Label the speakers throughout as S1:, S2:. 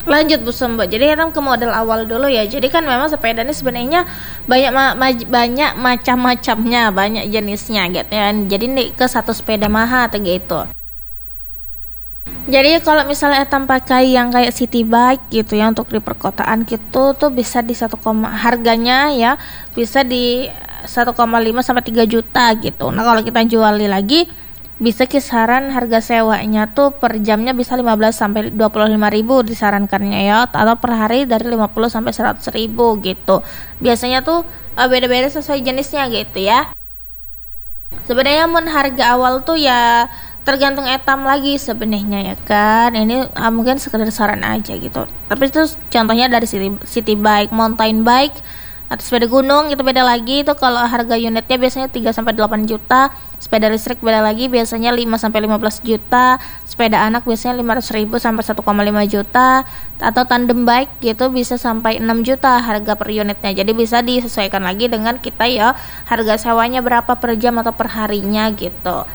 S1: Lanjut Bu Sembo. Jadi kita ke model awal dulu ya. Jadi kan memang sepeda ini sebenarnya banyak macam-macamnya, banyak jenisnya gitu ya. Jadi nih ke satu sepeda maha atau gitu. Jadi kalau misalnya etam pakai yang kayak city bike gitu ya untuk di perkotaan gitu tuh bisa di harganya ya bisa di 1,5 sampai 3 juta gitu. Nah, kalau kita juali lagi bisa kisaran harga sewanya tuh per jamnya bisa 15 sampai 25 ribu disarankannya ya, atau per hari dari 50 sampai 100 ribu gitu. Biasanya tuh beda-beda sesuai jenisnya gitu ya. Sebenarnya harga awal tuh ya tergantung etam lagi sebenarnya ya kan. Ini mungkin sekedar saran aja gitu. Tapi itu contohnya dari city bike, mountain bike atau sepeda gunung itu beda lagi. Itu kalau harga unitnya biasanya 3 sampai 8 juta. Sepeda listrik beda lagi, biasanya 5 sampai 15 juta. Sepeda anak biasanya 500 ribu sampai 1,5 juta. Atau tandem bike gitu bisa sampai 6 juta harga per unitnya. Jadi bisa disesuaikan lagi dengan kita ya, harga sewanya berapa per jam atau per harinya gitu.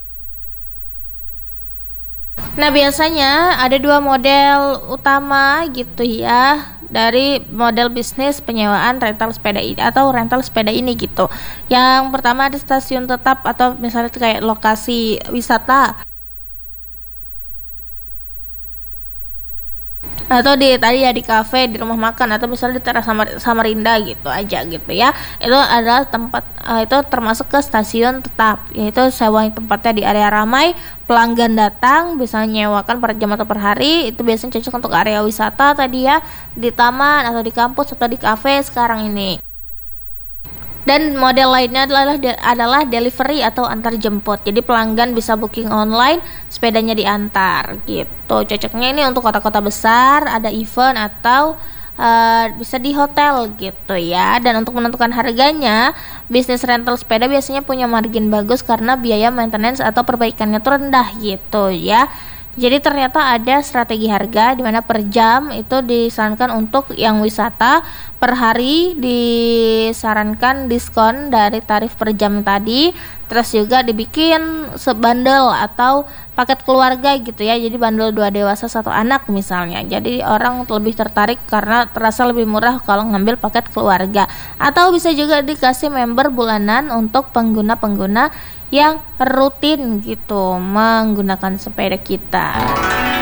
S1: Nah, biasanya ada dua model utama gitu ya dari model bisnis penyewaan rental sepeda ini atau rental sepeda ini gitu. Yang pertama ada stasiun tetap atau misalnya kayak lokasi wisata, atau di tadi ya di kafe, di rumah makan, atau misalnya di teras Samarinda gitu aja gitu ya. Itu adalah tempat itu termasuk ke stasiun tetap, yaitu sewa tempatnya di area ramai, pelanggan datang bisa nyewakan per jam atau per hari. Itu biasanya cocok untuk area wisata tadi ya, di taman atau di kampus atau di kafe sekarang ini. Dan model lainnya adalah delivery atau antar jemput. Jadi pelanggan bisa booking online, sepedanya diantar gitu. Cocoknya ini untuk kota-kota besar, ada event atau bisa di hotel gitu ya. Dan untuk menentukan harganya, bisnis rental sepeda biasanya punya margin bagus karena biaya maintenance atau perbaikannya tuh rendah gitu ya. Jadi ternyata ada strategi harga di mana per jam itu disarankan untuk yang wisata, per hari disarankan diskon dari tarif per jam tadi. Terus juga dibikin sebandel atau paket keluarga gitu ya. Jadi bundle 2 dewasa 1 anak misalnya. Jadi orang lebih tertarik karena terasa lebih murah kalau ngambil paket keluarga. Atau bisa juga dikasih member bulanan untuk pengguna-pengguna yang rutin gitu menggunakan sepeda kita.